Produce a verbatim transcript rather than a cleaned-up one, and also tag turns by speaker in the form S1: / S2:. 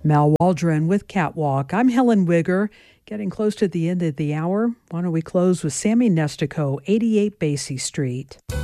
S1: Mal Waldron with Catwalk. I'm Helen Wigger. Getting close to the end of the hour. Why don't we close with Sammy Nestico, eighty-eight Basie Street.